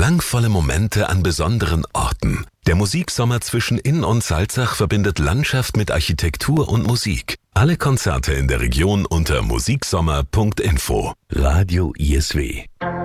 Klangvolle Momente an besonderen Orten. Der Musiksommer zwischen Inn und Salzach verbindet Landschaft mit Architektur und Musik. Alle Konzerte in der Region unter musiksommer.info. Radio ISW.